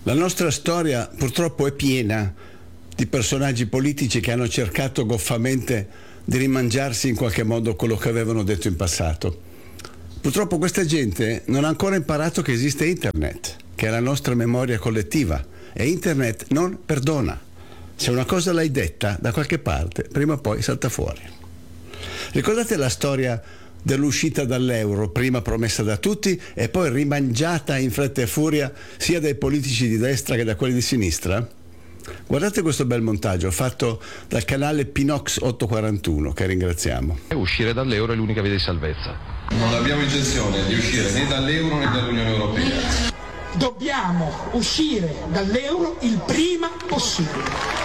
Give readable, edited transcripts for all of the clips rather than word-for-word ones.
La nostra storia purtroppo è piena di personaggi politici che hanno cercato goffamente di rimangiarsi in qualche modo quello che avevano detto in passato. Purtroppo questa gente non ha ancora imparato che esiste Internet, che è la nostra memoria collettiva, e Internet non perdona. Se una cosa l'hai detta da qualche parte, prima o poi salta fuori. Ricordate la storia dell'uscita dall'euro, prima promessa da tutti e poi rimangiata in fretta e furia sia dai politici di destra che da quelli di sinistra? Guardate questo bel montaggio fatto dal canale Pinox 841, che ringraziamo. Uscire dall'euro è l'unica via di salvezza. Non abbiamo intenzione di uscire né dall'euro né dall'Unione Europea. Dobbiamo uscire dall'euro il prima possibile.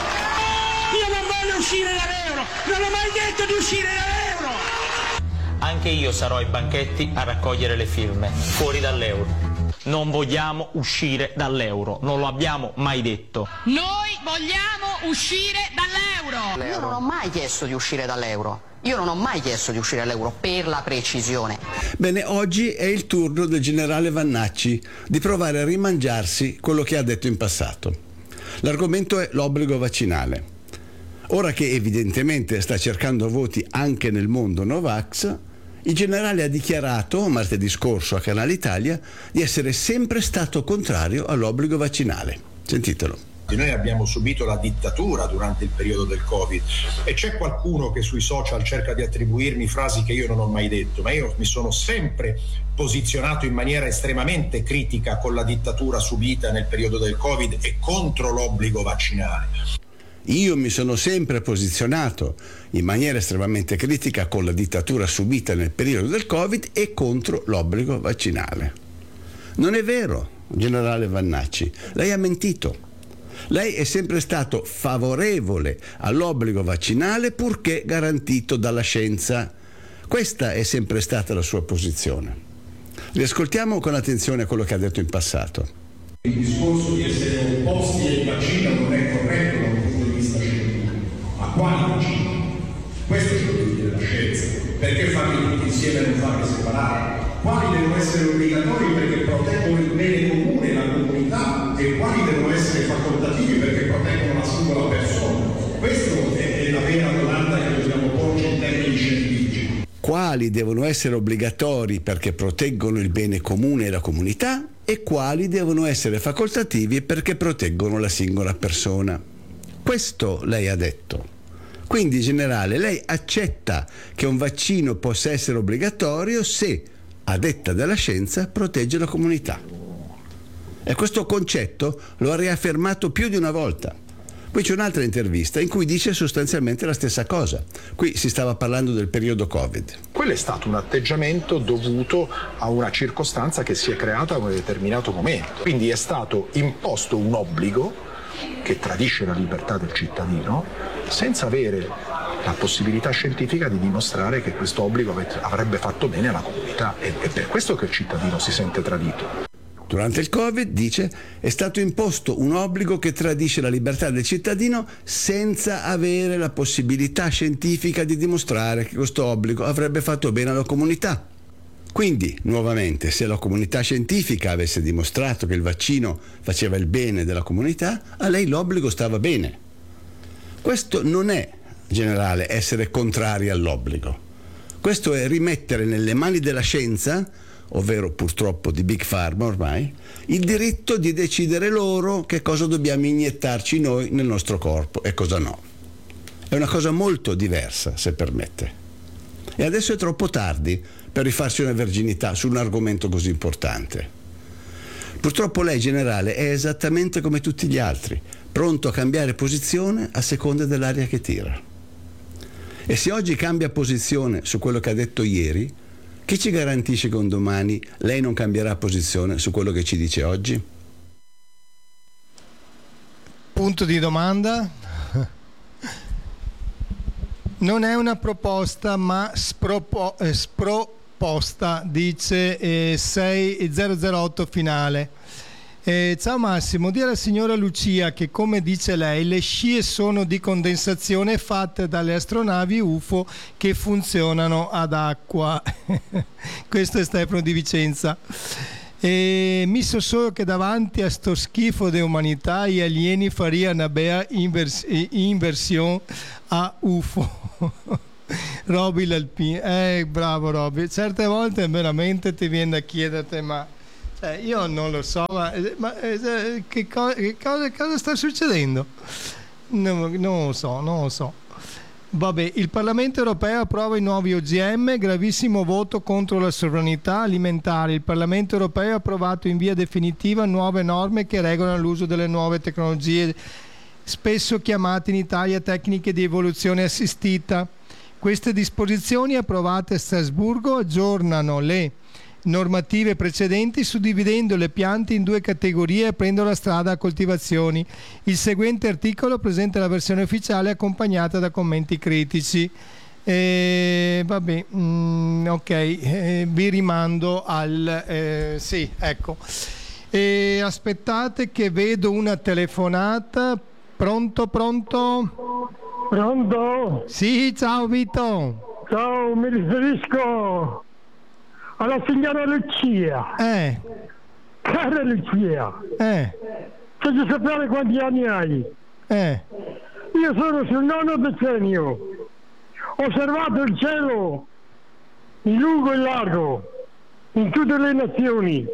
Io non voglio uscire dall'euro, non ho mai detto di uscire dall'euro. Anche io sarò ai banchetti a raccogliere le firme, fuori dall'euro. Non vogliamo uscire dall'euro, non lo abbiamo mai detto. Noi vogliamo uscire dall'euro. Io non ho mai chiesto di uscire dall'euro. Io non ho mai chiesto di uscire dall'euro, per la precisione. Bene, oggi è il turno del generale Vannacci di provare a rimangiarsi quello che ha detto in passato. L'argomento è l'obbligo vaccinale. Ora che evidentemente sta cercando voti anche nel mondo Novax, il generale ha dichiarato martedì scorso a Canale Italia di essere sempre stato contrario all'obbligo vaccinale. Sentitelo. Noi abbiamo subito la dittatura durante il periodo del Covid e c'è qualcuno che sui social cerca di attribuirmi frasi che io non ho mai detto, ma io mi sono sempre posizionato in maniera estremamente critica con la dittatura subita nel periodo del Covid e contro l'obbligo vaccinale. Io mi sono sempre posizionato in maniera estremamente critica con la dittatura subita nel periodo del Covid e contro l'obbligo vaccinale. Non è vero, generale Vannacci, lei ha mentito. Lei è sempre stato favorevole all'obbligo vaccinale purché garantito dalla scienza. Questa è sempre stata la sua posizione. Riascoltiamo con attenzione quello che ha detto in passato. Il discorso di essere opposti ai vaccini non è corretto dal punto di vista scientifico. Ma quali vaccini? Questo è quello che dire la scienza. Perché farli tutti insieme e non farli separare? Quali devono essere obbligatori perché proteggono il bene comune, la comunità, e quali devono essere facoltativi perché proteggono la singola persona? Questa è la vera domanda che dobbiamo porci in termini scientifici. Quali devono essere obbligatori perché proteggono il bene comune e la comunità e quali devono essere facoltativi perché proteggono la singola persona. Questo lei ha detto. Quindi, generale, lei accetta che un vaccino possa essere obbligatorio se, a detta della scienza, protegge la comunità. E questo concetto lo ha riaffermato più di una volta. Poi c'è un'altra intervista in cui dice sostanzialmente la stessa cosa. Qui si stava parlando del periodo Covid. Quello è stato un atteggiamento dovuto a una circostanza che si è creata a un determinato momento. Quindi è stato imposto un obbligo che tradisce la libertà del cittadino senza avere la possibilità scientifica di dimostrare che questo obbligo avrebbe fatto bene alla comunità. È per questo che il cittadino si sente tradito. Durante il Covid, dice, è stato imposto un obbligo che tradisce la libertà del cittadino senza avere la possibilità scientifica di dimostrare che questo obbligo avrebbe fatto bene alla comunità. Quindi, nuovamente, se la comunità scientifica avesse dimostrato che il vaccino faceva il bene della comunità, a lei l'obbligo stava bene. Questo non è, generale, essere contrari all'obbligo. Questo è rimettere nelle mani della scienza, ovvero purtroppo di Big Pharma ormai, il diritto di decidere loro che cosa dobbiamo iniettarci noi nel nostro corpo e cosa no. È una cosa molto diversa, se permette. E adesso è troppo tardi per rifarsi una verginità su un argomento così importante. Purtroppo lei, generale, è esattamente come tutti gli altri, pronto a cambiare posizione a seconda dell'aria che tira. E se oggi cambia posizione su quello che ha detto ieri, chi ci garantisce che un domani lei non cambierà posizione su quello che ci dice oggi? Punto di domanda. Non è una proposta, ma sproposta, dice 6008 finale. Ciao Massimo, dire alla signora Lucia che, come dice lei, le scie sono di condensazione fatte dalle astronavi UFO che funzionano ad acqua. Questo è Stefano di Vicenza. E mi so solo che davanti a sto schifo di umanità gli alieni faria una bella inversione a UFO. Roby l'Alpino, bravo Roby, certe volte veramente ti viene da chiederti ma io non lo so, ma cosa sta succedendo? Non lo so. Vabbè, il Parlamento europeo approva i nuovi OGM, gravissimo voto contro la sovranità alimentare. Il Parlamento europeo ha approvato in via definitiva nuove norme che regolano l'uso delle nuove tecnologie, spesso chiamate in Italia tecniche di evoluzione assistita. Queste disposizioni approvate a Strasburgo aggiornano le normative precedenti suddividendo le piante in 2 categorie e aprendo la strada a coltivazioni. Il seguente articolo presenta la versione ufficiale accompagnata da commenti critici. Vi rimando al sì, ecco. Aspettate che vedo una telefonata. Pronto? Sì, ciao Vito. Ciao, mi riferisco alla signora Lucia. Cara Lucia. Voglio sapere quanti anni hai. Io sono sul 9° decennio. Ho osservato il cielo in lungo e largo, in tutte le nazioni.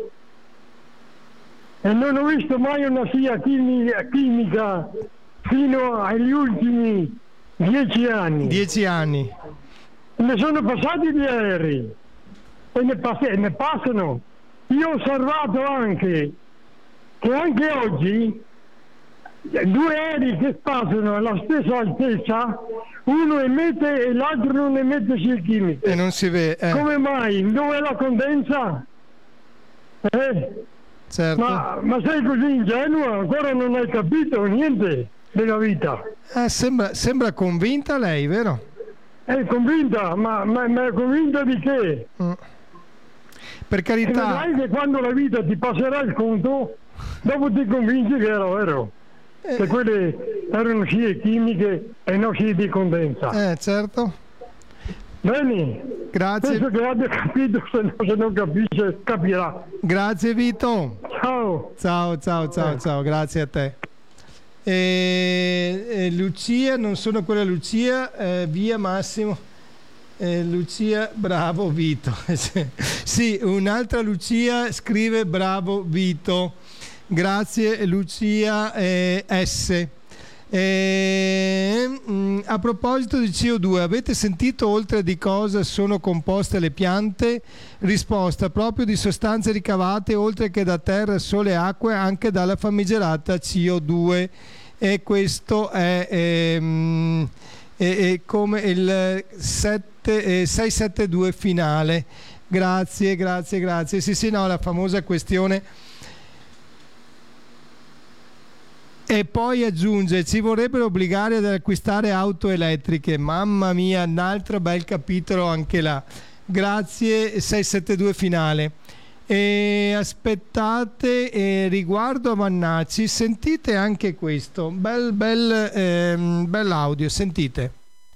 E non ho visto mai una scia chimica fino agli ultimi 10 anni. 10 anni. Ne sono passati gli aerei. E ne passano. Io ho osservato anche che anche oggi 2 aerei che passano alla stessa altezza, uno emette e l'altro non emette scie chimiche. E non si vede. Come mai? Dove è la condensa? Certo. Ma sei così ingenua? Ancora non hai capito niente della vita. Sembra convinta lei, vero? È convinta, ma è convinta di che? Per carità. E vedrai che quando la vita ti passerà il conto, dopo ti convinci che era vero. Che quelle erano scie chimiche e non scie di condensa. Certo. Bene. Grazie. Penso che abbia capito, se non capisce capirà. Grazie Vito. Ciao, grazie a te. Lucia, non sono quella Lucia, via Massimo. Lucia, bravo Vito. Sì, un'altra Lucia scrive bravo Vito. Grazie Lucia S. A proposito di CO2, avete sentito oltre di cosa sono composte le piante? Risposta: proprio di sostanze ricavate oltre che da terra, sole e acque, anche dalla famigerata CO2. E questo è come il 672 finale. Grazie. Sì, no, la famosa questione. E poi aggiunge: ci vorrebbero obbligare ad acquistare auto elettriche. Mamma mia, un altro bel capitolo anche là. Grazie 672 finale. E aspettate, riguardo a Vannacci, sentite anche questo bel audio, sentite.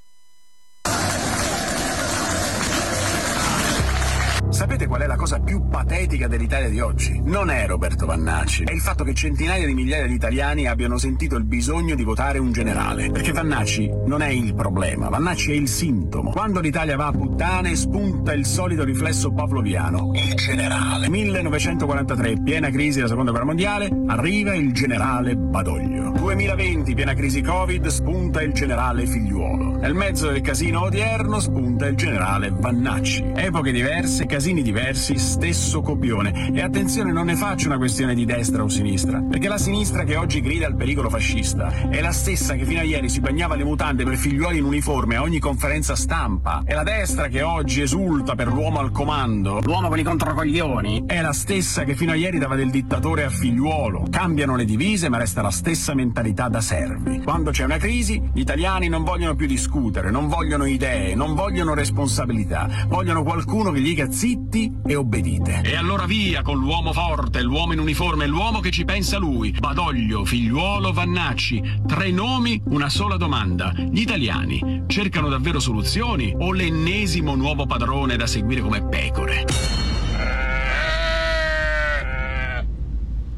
Sapete qual è la cosa più patetica dell'Italia di oggi? Non è Roberto Vannacci, è il fatto che centinaia di migliaia di italiani abbiano sentito il bisogno di votare un generale. Perché Vannacci non è il problema, Vannacci è il sintomo. Quando l'Italia va a puttane spunta il solito riflesso pavloviano, il generale. 1943, piena crisi della seconda guerra mondiale, arriva il generale Badoglio. 2020, piena crisi Covid, spunta il generale Figliuolo. Nel mezzo del casino odierno spunta il generale Vannacci. Epoche diverse, casini diversi, stesso copione. E attenzione, non ne faccio una questione di destra o sinistra, perché la sinistra che oggi grida al pericolo fascista è la stessa che fino a ieri si bagnava le mutande per figliuoli in uniforme a ogni conferenza stampa. E la destra che oggi esulta per l'uomo al comando, l'uomo con i controcoglioni, è la stessa che fino a ieri dava del dittatore a Figliuolo. Cambiano le divise ma resta la stessa mentalità da servi. Quando c'è una crisi, gli italiani non vogliono più discutere, non vogliono idee, non vogliono responsabilità, vogliono qualcuno che gli dica zitti e obbedite. E allora via con l'uomo forte, l'uomo in uniforme, l'uomo che ci pensa lui. Badoglio, Figliuolo, Vannacci. 3 nomi, una sola domanda. Gli italiani cercano davvero soluzioni o l'ennesimo nuovo padrone da seguire come pecore?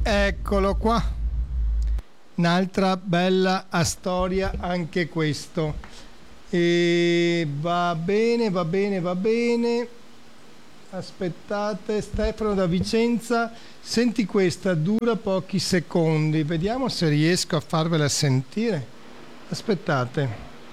eccolo qua. Un'altra bella storia anche questo. E va bene. Aspettate, Stefano da Vicenza, senti questa, dura pochi secondi, vediamo se riesco a farvela sentire. Aspettate.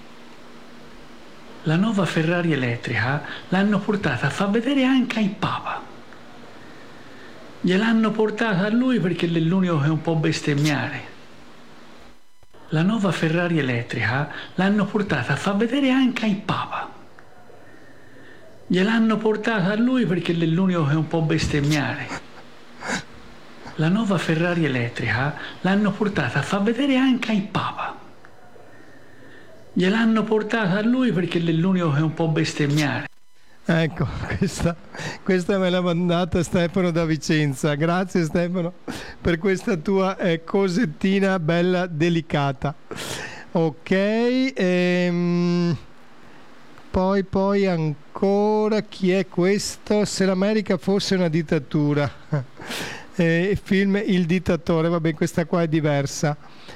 La nuova Ferrari elettrica l'hanno portata a far vedere anche al Papa. Gliel'hanno portata a lui perché è l'unico che non può bestemmiare. La nuova Ferrari elettrica l'hanno portata a far vedere anche al Papa. Gliel'hanno portata a lui perché è l'unico che non può bestemmiare. La nuova Ferrari elettrica l'hanno portata a far vedere anche al Papa. Gliel'hanno portata a lui perché è l'unico che non può bestemmiare. Ecco, questa me l'ha mandata Stefano da Vicenza. Grazie Stefano per questa tua cosettina bella delicata. Ok, poi ancora, chi è questo? Se l'America fosse una dittatura. Film Il dittatore, vabbè, questa qua è diversa.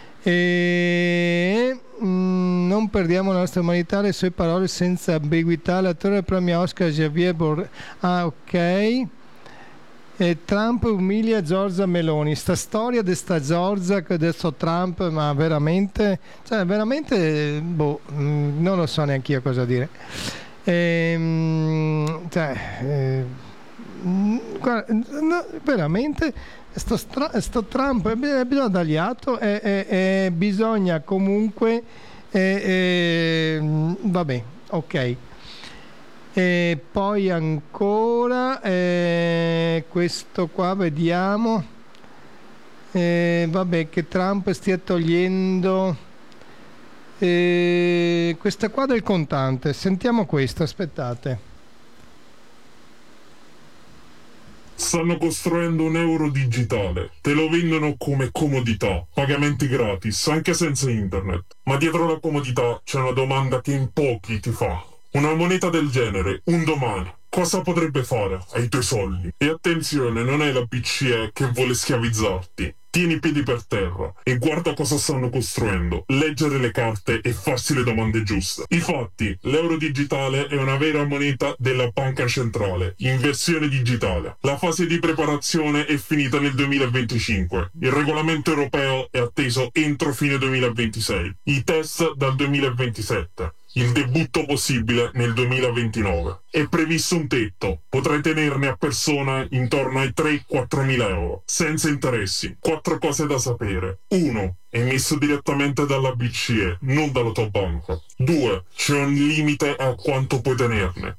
Non perdiamo la nostra umanità, le sue parole senza ambiguità. L'attore del premio Oscar Javier Bardem. Ok. Trump umilia Giorgia Meloni. Sta storia di sta Giorgia, di sto Trump, ma veramente, non lo so neanche io cosa dire. Guarda, no, veramente sto Trump bisogna dargli atto e bisogna comunque vabbè, ok. E poi ancora questo qua, vediamo, vabbè, che Trump stia togliendo questa qua del contante. Sentiamo questo, aspettate. Stanno costruendo un euro digitale, te lo vendono come comodità, pagamenti gratis, anche senza internet. Ma dietro la comodità c'è una domanda che in pochi ti fa. Una moneta del genere, un domani, cosa potrebbe fare ai tuoi soldi? E attenzione, non è la BCE che vuole schiavizzarti. Tieni i piedi per terra e guarda cosa stanno costruendo. Leggere le carte e farsi le domande giuste. Infatti, l'euro digitale è una vera moneta della banca centrale, in versione digitale. La fase di preparazione è finita nel 2025. Il regolamento europeo è atteso entro fine 2026. I test dal 2027. Il debutto possibile nel 2029. È previsto un tetto, potrai tenerne a persona intorno ai 3-4 mila euro, senza interessi. 4 cose da sapere. 1. È emesso direttamente dalla BCE, non dalla tua banca. 2. C'è un limite a quanto puoi tenerne.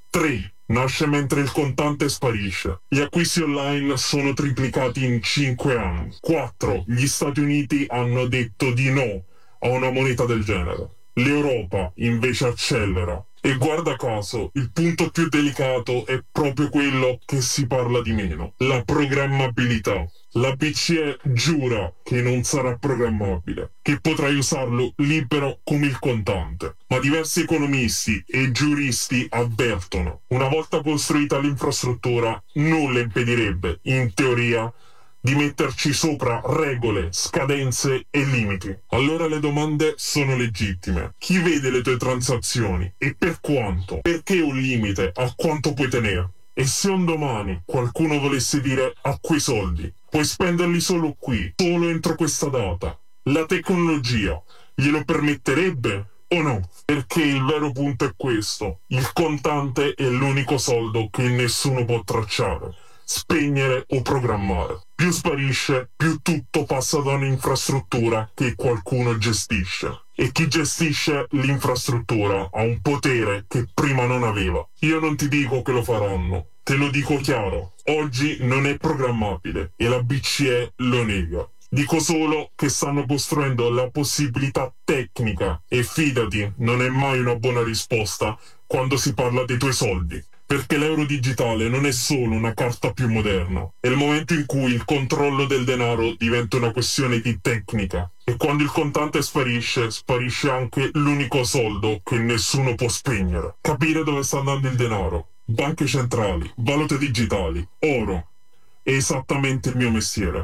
3. Nasce mentre il contante sparisce. Gli acquisti online sono triplicati in 5 anni. 4. Gli Stati Uniti hanno detto di no a una moneta del genere. L'Europa invece accelera. E guarda caso, il punto più delicato è proprio quello che si parla di meno: la programmabilità. La BCE giura che non sarà programmabile, che potrai usarlo libero come il contante. Ma diversi economisti e giuristi avvertono: una volta costruita l'infrastruttura, nulla impedirebbe, in teoria, di metterci sopra regole, scadenze e limiti. Allora le domande sono legittime. Chi vede le tue transazioni e per quanto? Perché un limite a quanto puoi tenere? E se un domani qualcuno volesse dire a quei soldi puoi spenderli solo qui, solo entro questa data, la tecnologia glielo permetterebbe o no? Perché il vero punto è questo: il contante è l'unico soldo che nessuno può tracciare, spegnere o programmare. Più sparisce, più tutto passa da un'infrastruttura che qualcuno gestisce. E chi gestisce l'infrastruttura ha un potere che prima non aveva. Io non ti dico che lo faranno, te lo dico chiaro: oggi non è programmabile e la BCE lo nega. Dico solo che stanno costruendo la possibilità tecnica e fidati, non è mai una buona risposta quando si parla dei tuoi soldi. Perché l'euro digitale non è solo una carta più moderna, è il momento in cui il controllo del denaro diventa una questione di tecnica. E quando il contante sparisce, sparisce anche l'unico soldo che nessuno può spegnere. Capire dove sta andando il denaro, banche centrali, valute digitali, oro, è esattamente il mio mestiere.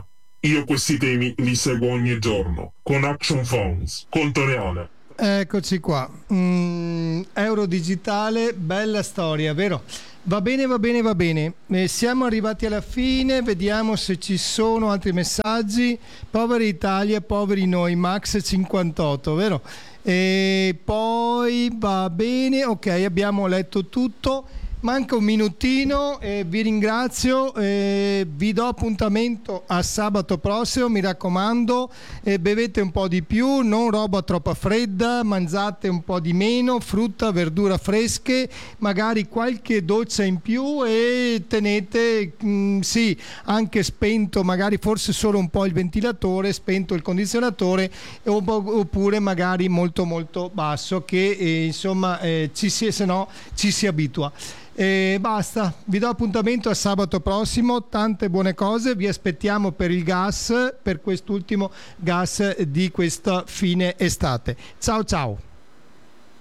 Io questi temi li seguo ogni giorno, con Action Funds, conto reale. Eccoci qua, euro digitale, bella storia, vero? Va bene. Siamo arrivati alla fine, vediamo se ci sono altri messaggi. Poveri Italia, poveri noi, Max 58, vero? E poi va bene, ok, abbiamo letto tutto. Manca un minutino, vi ringrazio, vi do appuntamento a sabato prossimo, mi raccomando, bevete un po' di più, non roba troppo fredda, mangiate un po' di meno, frutta, verdura fresche, magari qualche doccia in più e tenete, sì, anche spento, magari forse solo un po' il ventilatore, spento il condizionatore, oppure magari molto molto basso, che insomma se no ci si abitua. Basta, vi do appuntamento a sabato prossimo, tante buone cose, vi aspettiamo per il gas, per quest'ultimo gas di questa fine estate. Ciao ciao.